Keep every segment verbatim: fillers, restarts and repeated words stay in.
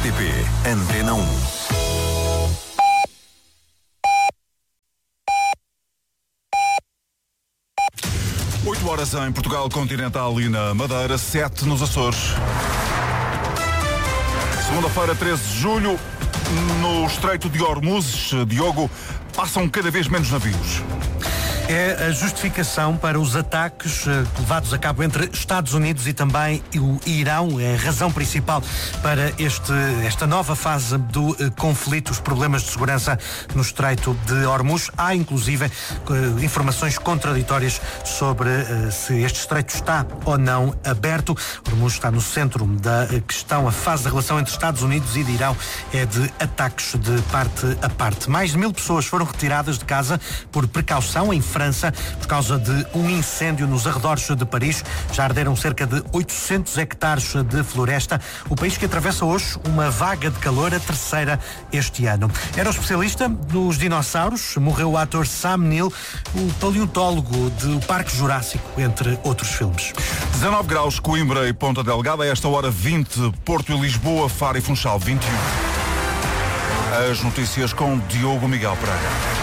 R T P Antena um. oito horas em Portugal Continental e na Madeira, sete nos Açores. Segunda-feira, treze de julho, no Estreito de Hormuzes, Diogo, passam cada vez menos navios. É a justificação para os ataques uh, levados a cabo entre Estados Unidos e também o Irão. É a razão principal para este, esta nova fase do uh, conflito, os problemas de segurança no Estreito de Hormuz. Há, inclusive, uh, informações contraditórias sobre uh, se este estreito está ou não aberto. Hormuz está no centro da questão. A fase da relação entre Estados Unidos e de Irão é de ataques de parte a parte. Mais de mil pessoas foram retiradas de casa por precaução em França, por causa de um incêndio nos arredores de Paris. Já arderam cerca de oitocentos hectares de floresta. O país que atravessa hoje uma vaga de calor, a terceira este ano. Era o especialista dos dinossauros, morreu o ator Sam Neill, o paleontólogo do Parque Jurássico, entre outros filmes. dezanove graus, Coimbra e Ponta Delgada, a esta hora vinte, Porto e Lisboa, Faro e Funchal vinte e um. As notícias com Diogo Miguel Pereira.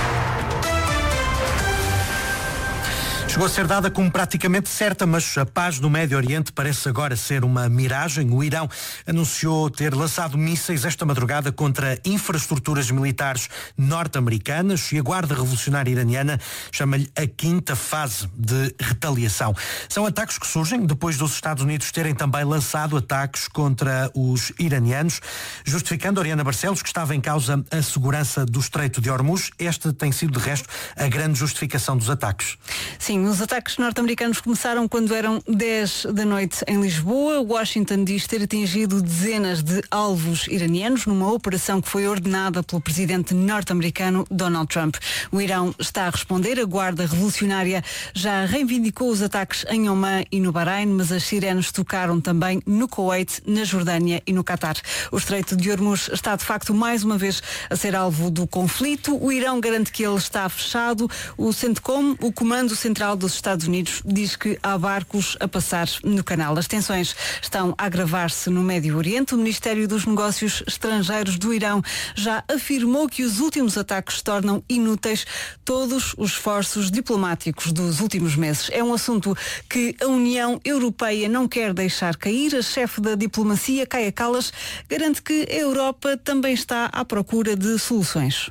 Chegou a ser dada como praticamente certa, mas a paz no Médio Oriente parece agora ser uma miragem. O Irão anunciou ter lançado mísseis esta madrugada contra infraestruturas militares norte-americanas e a Guarda Revolucionária Iraniana chama-lhe a quinta fase de retaliação. São ataques que surgem depois dos Estados Unidos terem também lançado ataques contra os iranianos, justificando Oriana Barcelos que estava em causa a segurança do Estreito de Hormuz. Esta tem sido, de resto, a grande justificação dos ataques. Sim, os ataques norte-americanos começaram quando eram dez da noite em Lisboa. Washington diz ter atingido dezenas de alvos iranianos numa operação que foi ordenada pelo presidente norte-americano Donald Trump. O Irão está a responder. A Guarda Revolucionária já reivindicou os ataques em Omã e no Bahrein, mas as sirenes tocaram também no Kuwait, na Jordânia e no Catar. O Estreito de Hormuz está, de facto, mais uma vez a ser alvo do conflito. O Irão garante que ele está fechado. O CENTCOM, o Comando Central dos Estados Unidos, diz que há barcos a passar no canal. As tensões estão a agravar-se no Médio Oriente. O Ministério dos Negócios Estrangeiros do Irão já afirmou que os últimos ataques tornam inúteis todos os esforços diplomáticos dos últimos meses. É um assunto que a União Europeia não quer deixar cair. A chefe da diplomacia, Kaja Kallas, garante que a Europa também está à procura de soluções.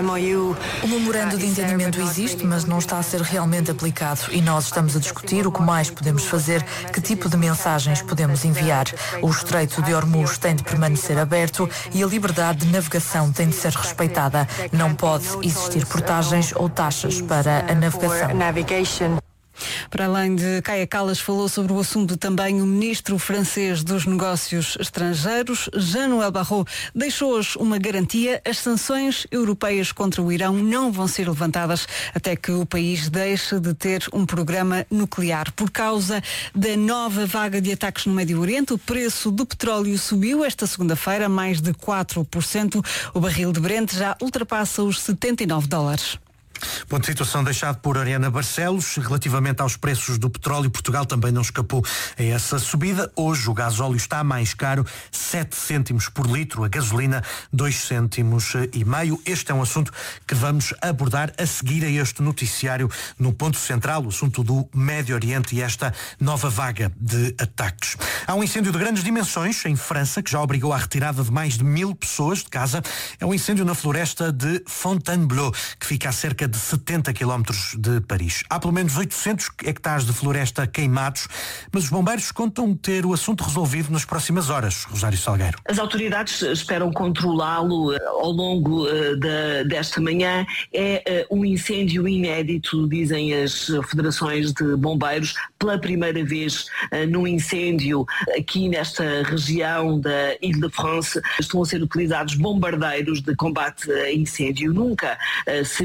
O memorando de entendimento existe, mas não está a ser realmente aplicado e nós estamos a discutir o que mais podemos fazer, que tipo de mensagens podemos enviar. O Estreito de Hormuz tem de permanecer aberto e a liberdade de navegação tem de ser respeitada. Não pode existir portagens ou taxas para a navegação. Para além de Kaja Kallas, falou sobre o assunto também o ministro francês dos Negócios Estrangeiros, Jean-Noël Barrot, deixou hoje uma garantia: as sanções europeias contra o Irão não vão ser levantadas até que o país deixe de ter um programa nuclear. Por causa da nova vaga de ataques no Médio Oriente, o preço do petróleo subiu esta segunda-feira mais de quatro por cento. O barril de Brent já ultrapassa os setenta e nove dólares. Ponto de situação deixado por Oriana Barcelos. Relativamente aos preços do petróleo, Portugal também não escapou a essa subida. Hoje o gasóleo está mais caro, sete cêntimos por litro, a gasolina dois cêntimos e meio. Este é um assunto que vamos abordar a seguir a este noticiário no ponto central, o assunto do Médio Oriente e esta nova vaga de ataques. Há um incêndio de grandes dimensões em França que já obrigou à retirada de mais de mil pessoas de casa. É um incêndio na floresta de Fontainebleau, que fica a cerca de setenta quilómetros de Paris. Há pelo menos oitocentos hectares de floresta queimados, mas os bombeiros contam ter o assunto resolvido nas próximas horas. Rosário Salgueiro. As autoridades esperam controlá-lo ao longo uh, de, desta manhã. É uh, um incêndio inédito, dizem as federações de bombeiros, pela primeira vez uh, num incêndio aqui nesta região da Île-de-France. Estão a ser utilizados bombardeiros de combate a incêndio. Nunca uh, se viu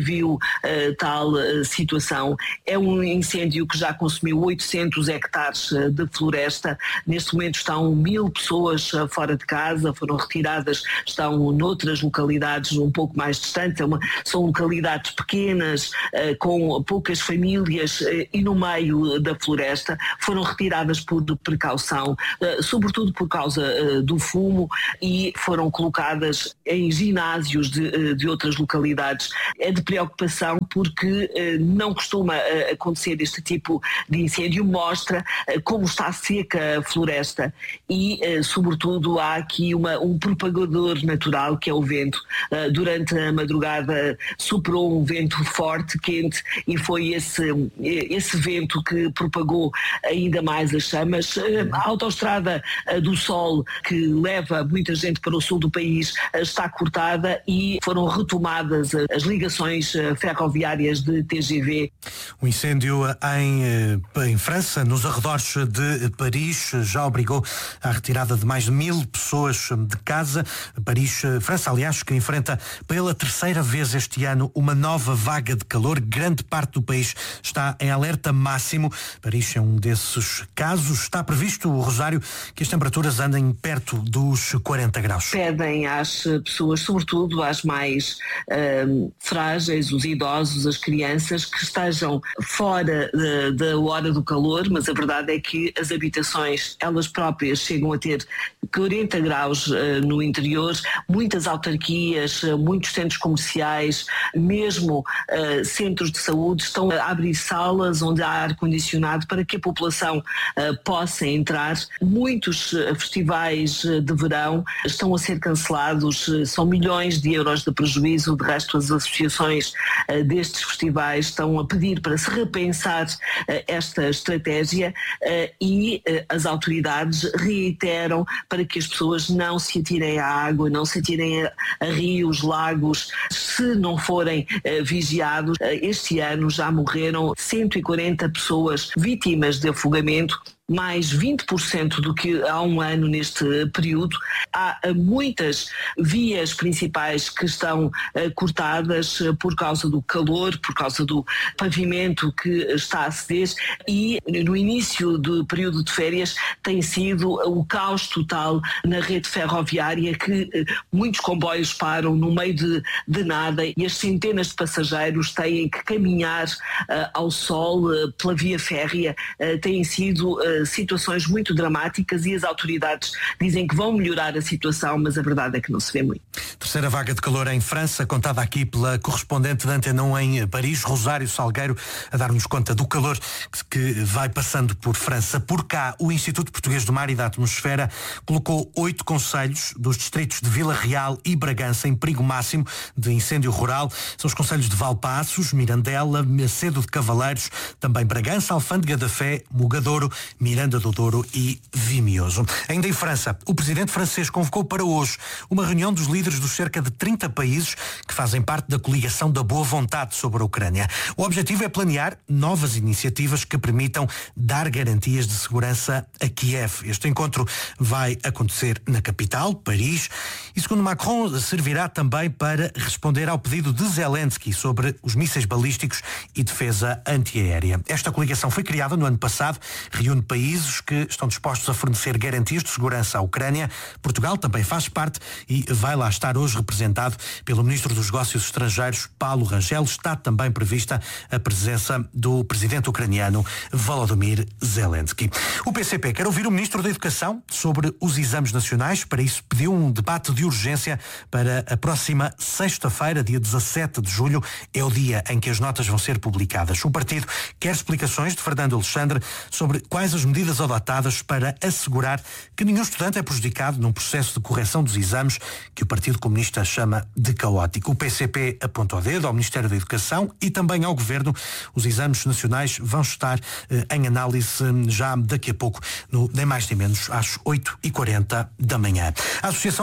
uh, tal uh, situação. É um incêndio que já consumiu oitocentos hectares uh, de floresta. Neste momento estão mil pessoas uh, fora de casa, foram retiradas, estão noutras localidades um pouco mais distantes. É uma, são localidades pequenas, uh, com poucas famílias uh, e no meio da floresta. Foram retiradas por precaução, uh, sobretudo por causa uh, do fumo, e foram colocadas em ginásios de, de outras localidades. É de preocupação porque eh, não costuma eh, acontecer este tipo de incêndio, mostra eh, como está seca a floresta e, eh, sobretudo, há aqui uma, um propagador natural que é o vento. Uh, durante a madrugada soprou um vento forte, quente, e foi esse, esse vento que propagou ainda mais as chamas. Uh, a autoestrada uh, do Sol, que leva muita gente para o sul do país, está cortada e foram retomadas as ligações ferroviárias de T G V. O incêndio em, em França, nos arredores de Paris, já obrigou à retirada de mais de mil pessoas de casa. Paris, França, aliás, que enfrenta pela terceira vez este ano uma nova vaga de calor. Grande parte do país está em alerta máximo. Paris é um desses casos. Está previsto, o Rosário, que as temperaturas andem perto dos quarenta graus. Pedem às pessoas, sobretudo às mais um, frágeis, os idosos, as crianças, que estejam fora de, da hora do calor, mas a verdade é que as habitações, elas próprias, chegam a ter quarenta graus uh, no interior. Muitas autarquias, uh, muitos centros comerciais, mesmo uh, centros de saúde, estão a abrir salas onde há ar-condicionado para que a população uh, possa entrar. Muitos uh, festivais uh, de verão estão a ser cancelados, uh, são milhões de euros de prejuízo. De resto, as associações uh, destes festivais estão a pedir para se repensar uh, esta estratégia uh, e uh, as autoridades reiteram para que as pessoas não se atirem à água, não se atirem a, a rios, lagos, se não forem uh, vigiados. Uh, este ano já morreram cento e quarenta pessoas vítimas de afogamento, mais vinte por cento do que há um ano neste período. Há muitas vias principais que estão uh, cortadas uh, por causa do calor, por causa do pavimento que está a ceder, e no início do período de férias tem sido o caos total na rede ferroviária, que uh, muitos comboios param no meio de, de nada e as centenas de passageiros têm que caminhar uh, ao sol uh, pela via férrea. Uh, têm sido uh, situações muito dramáticas e as autoridades dizem que vão melhorar a situação, mas a verdade é que não se vê muito. Terceira vaga de calor em França, contada aqui pela correspondente da Antena um em Paris, Rosário Salgueiro, a dar-nos conta do calor que vai passando por França. Por cá, o Instituto Português do Mar e da Atmosfera colocou oito concelhos dos distritos de Vila Real e Bragança em perigo máximo de incêndio rural. São os concelhos de Valpaços, Mirandela, Macedo de Cavaleiros, também Bragança, Alfândega da Fé, Mugadouro, Miranda do Douro e Vimioso. Ainda em França, o presidente francês convocou para hoje uma reunião dos líderes dos cerca de trinta países que fazem parte da coligação da boa vontade sobre a Ucrânia. O objetivo é planear novas iniciativas que permitam dar garantias de segurança a Kiev. Este encontro vai acontecer na capital, Paris, e segundo Macron servirá também para responder ao pedido de Zelensky sobre os mísseis balísticos e defesa antiaérea. Esta coligação foi criada no ano passado, reúne países que estão dispostos a fornecer garantias de segurança à Ucrânia. Portugal também faz parte e vai lá estar hoje representado pelo Ministro dos Negócios Estrangeiros, Paulo Rangel. Está também prevista a presença do presidente ucraniano, Volodymyr Zelensky. O P C P quer ouvir o Ministro da Educação sobre os exames nacionais. Para isso pediu um debate de urgência para a próxima sexta-feira, dia dezassete de julho. É o dia em que as notas vão ser publicadas. O partido quer explicações de Fernando Alexandre sobre quais as medidas adotadas para assegurar que nenhum estudante é prejudicado num processo de correção dos exames que o Partido Comunista chama de caótico. O P C P aponta o dedo ao Ministério da Educação e também ao Governo. Os exames nacionais vão estar eh, em análise já daqui a pouco, no, nem mais nem menos, às oito e quarenta da manhã. A Associação Nacional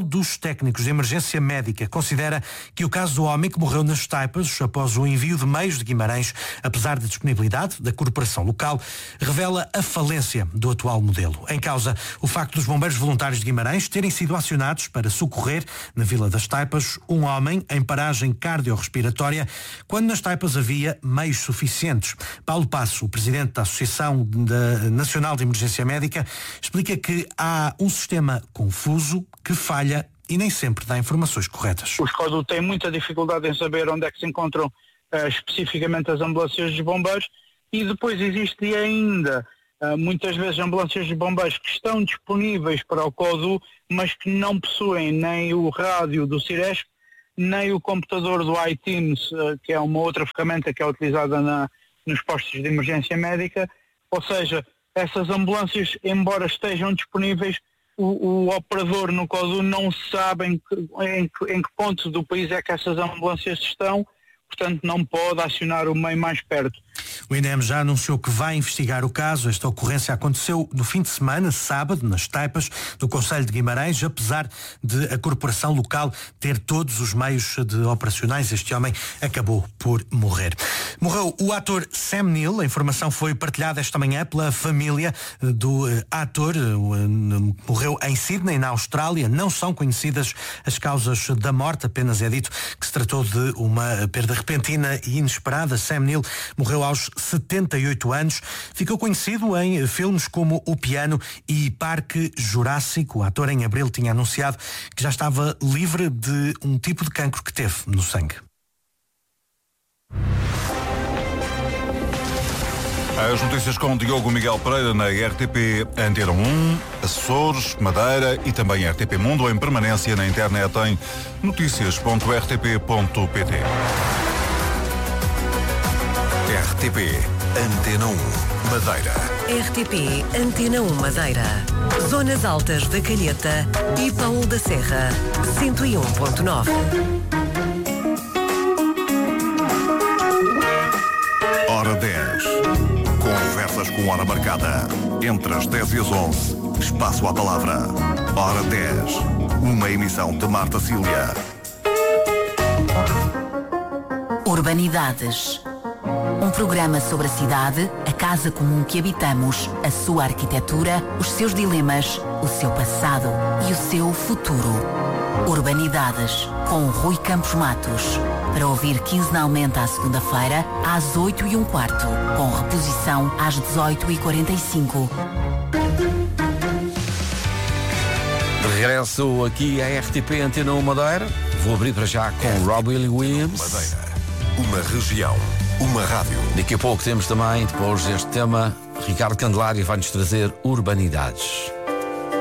dos Técnicos de Emergência Médica considera que o caso do homem que morreu nas Taipas após o envio de meios de Guimarães, apesar da disponibilidade da corporação local, revela a falência do atual modelo. Em causa, o facto dos bombeiros voluntários de Guimarães terem sido acionados para socorrer, na Vila das Taipas, um homem em paragem cardiorrespiratória, quando nas Taipas havia meios suficientes. Paulo Passo, o presidente da Associação Nacional de Emergência Médica, explica que há um sistema confuso que falha e nem sempre dá informações corretas. Os CODU têm muita dificuldade em saber onde é que se encontram uh, especificamente as ambulâncias dos bombeiros, e depois existe ainda uh, muitas vezes ambulâncias de bombeiros que estão disponíveis para o CODU, mas que não possuem nem o rádio do Ciresp, nem o computador do iTeams, uh, que é uma outra ferramenta que é utilizada na, nos postos de emergência médica. Ou seja, essas ambulâncias, embora estejam disponíveis, o, o operador no CODU não sabe em que, em, em que ponto do país é que essas ambulâncias estão, portanto não pode acionar o meio mais perto. O I N E M já anunciou que vai investigar o caso. Esta ocorrência aconteceu no fim de semana, sábado, nas Taipas do Concelho de Guimarães, apesar de a corporação local ter todos os meios de operacionais. Este homem acabou por morrer. Morreu o ator Sam Neill. A informação foi partilhada esta manhã pela família do ator. Morreu em Sydney, na Austrália. Não são conhecidas as causas da morte, apenas é dito que se tratou de uma perda repentina e inesperada. Sam Neill morreu aos setenta e oito anos. Ficou conhecido em filmes como O Piano e Parque Jurássico. O ator em abril tinha anunciado que já estava livre de um tipo de cancro que teve no sangue. As notícias com Diogo Miguel Pereira na R T P Antena um, Açores, Madeira e também R T P Mundo em permanência na internet em notícias ponto r t p ponto p t. R T P Antena um, Madeira. R T P Antena um, Madeira. Zonas Altas da Calheta e Paulo da Serra. cento e um ponto nove. Hora dez. Conversas com hora marcada. Entre as dez e as onze. Espaço à palavra. Hora dez. Uma emissão de Marta Cília. Urbanidades. Um programa sobre a cidade, a casa comum que habitamos, a sua arquitetura, os seus dilemas, o seu passado e o seu futuro. Urbanidades, com Rui Campos Matos. Para ouvir quinzenalmente à segunda-feira, às oito e um quarto, com reposição às dezoito e quarenta e cinco. De regresso aqui à R T P Antena um Madeira. Vou abrir para já com Robbie Williams. Madeira. Uma região. Uma rádio. Daqui a pouco temos também, depois deste tema, Ricardo Candelária vai-nos trazer Urbanidades.